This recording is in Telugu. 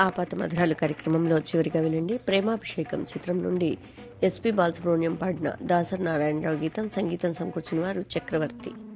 ఆపాత మధురాలు కార్యక్రమంలో చివరిగా వినండి. ప్రేమాభిషేకం చిత్రం నుండి ఎస్పి బాలసుబ్రహ్మణ్యం పాడిన దాసరి నారాయణరావు గీతం. సంగీతం సమకూర్చిన వారు చక్రవర్తి.